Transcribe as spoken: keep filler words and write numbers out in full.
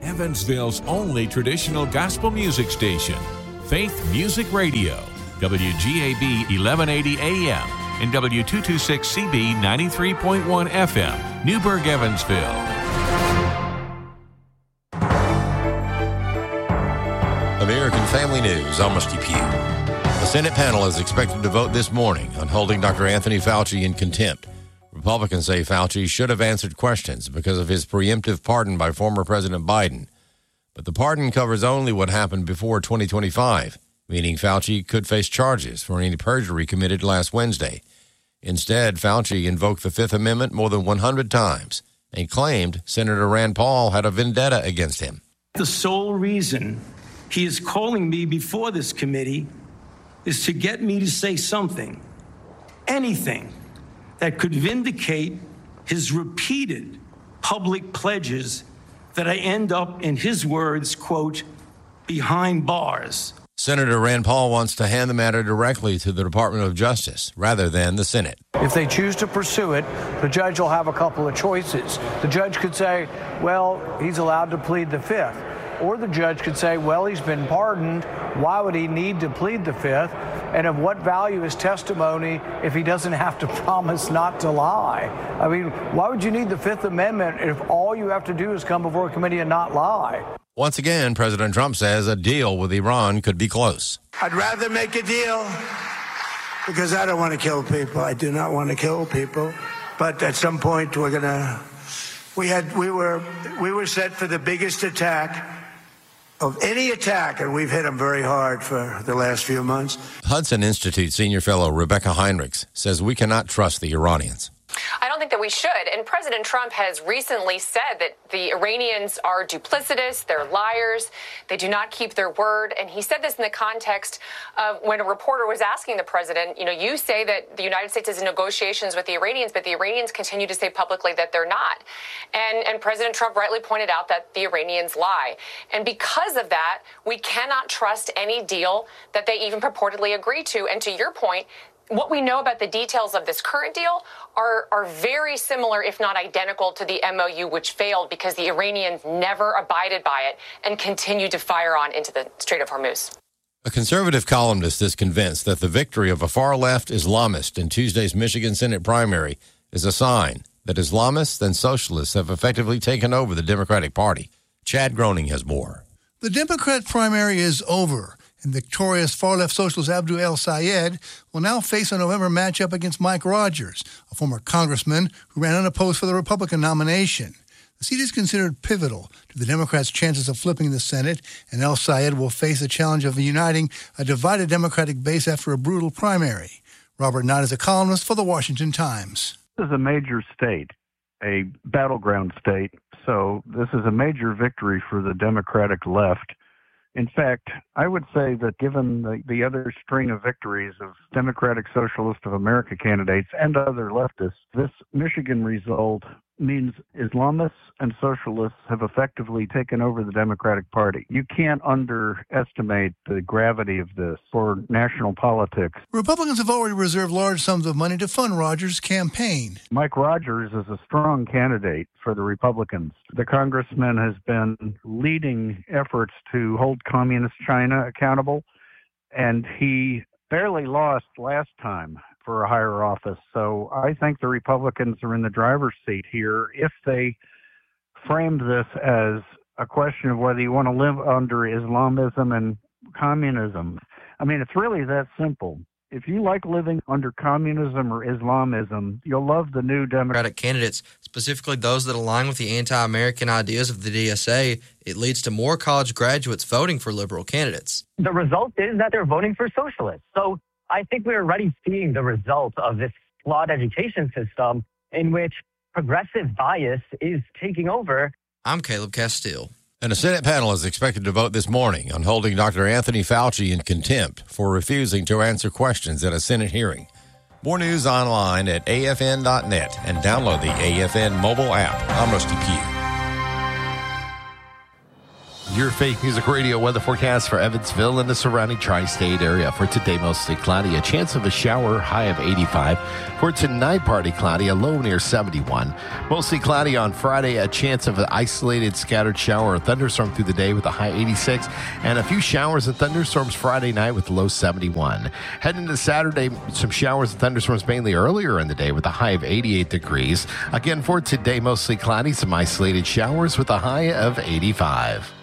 Evansville's only traditional gospel music station, Faith Music Radio, W G A B eleven eighty A M and W two twenty-six C B ninety-three point one F M, Newburgh, Evansville. American Family News, I'm Rusty Pugh. The Senate panel is expected to vote this morning on holding Doctor Anthony Fauci in contempt. Republicans say Fauci should have answered questions because of his preemptive pardon by former President Biden. But the pardon covers only what happened before twenty twenty-five, meaning Fauci could face charges for any perjury committed last Wednesday. Instead, Fauci invoked the Fifth Amendment more than one hundred times and claimed Senator Rand Paul had a vendetta against him. The sole reason he is calling me before this committee is to get me to say something, anything, that could vindicate his repeated public pledges that I end up, in his words, quote, behind bars. Senator Rand Paul wants to hand the matter directly to the Department of Justice rather than the Senate. If they choose to pursue it, the judge will have a couple of choices. The judge could say, well, he's allowed to plead the Fifth. Or the judge could say, well, he's been pardoned. Why would he need to plead the Fifth? And of what value is testimony if he doesn't have to promise not to lie? I mean, why would you need the Fifth Amendment if all you have to do is come before a committee and not lie? Once again, President Trump says a deal with Iran could be close. I'd rather make a deal because I don't want to kill people. I do not want to kill people. But at some point, we're going to, we had, we were, we were set for the biggest attack of any attack, and we've hit them very hard for the last few months. Hudson Institute senior fellow Rebecca Heinrichs says we cannot trust the Iranians. I don't think that we should. And President Trump has recently said that the Iranians are duplicitous, they're liars, they do not keep their word. And he said this in the context of when a reporter was asking the president, you know, you say that the United States is in negotiations with the Iranians, but the Iranians continue to say publicly that they're not. And, and President Trump rightly pointed out that the Iranians lie. And because of that, we cannot trust any deal that they even purportedly agree to. And to your point, what we know about the details of this current deal are, are very similar, if not identical, to the M O U, which failed because the Iranians never abided by it and continued to fire on into the Strait of Hormuz. A conservative columnist is convinced that the victory of a far-left Islamist in Tuesday's Michigan Senate primary is a sign that Islamists and socialists have effectively taken over the Democratic Party. Chad Groening has more. The Democrat primary is over, and victorious far-left socialist Abdul El-Sayed will now face a November matchup against Mike Rogers, a former congressman who ran unopposed for the Republican nomination. The seat is considered pivotal to the Democrats' chances of flipping the Senate, and El-Sayed will face the challenge of uniting a divided Democratic base after a brutal primary. Robert Knott is a columnist for The Washington Times. This is a major state, a battleground state, so this is a major victory for the Democratic left. In fact, I would say that given the, the other string of victories of Democratic Socialist of America candidates and other leftists, this Michigan result means Islamists and socialists have effectively taken over the Democratic Party. You can't underestimate the gravity of this for national politics. Republicans have already reserved large sums of money to fund Rogers' campaign. Mike Rogers is a strong candidate for the Republicans. The congressman has been leading efforts to hold Communist China accountable, and he barely lost last time for a higher office. So I think the Republicans are in the driver's seat here if they framed this as a question of whether you want to live under Islamism and communism. I mean, it's really that simple. If you like living under communism or Islamism, you'll love the new Democratic candidates, specifically those that align with the anti-American ideas of the D S A. It leads to more college graduates voting for liberal candidates. The result is that they're voting for socialists. So I think we're already seeing the result of this flawed education system in which progressive bias is taking over. I'm Caleb Castile. And a Senate panel is expected to vote this morning on holding Doctor Anthony Fauci in contempt for refusing to answer questions at a Senate hearing. More news online at A F N dot net and download the A F N mobile app. I'm Rusty Pugh. your Faith Music Radio weather forecast for Evansville and the surrounding tri-state area. For today, mostly cloudy, a chance of a shower, high of eighty-five. For tonight, partly cloudy, a low near seventy-one. Mostly cloudy on Friday, a chance of an isolated scattered shower or thunderstorm through the day with a high eighty-six. And a few showers and thunderstorms Friday night with a low seventy-one. Heading to Saturday, some showers and thunderstorms mainly earlier in the day with a high of eighty-eight degrees. Again, for today, mostly cloudy, some isolated showers with a high of eighty-five.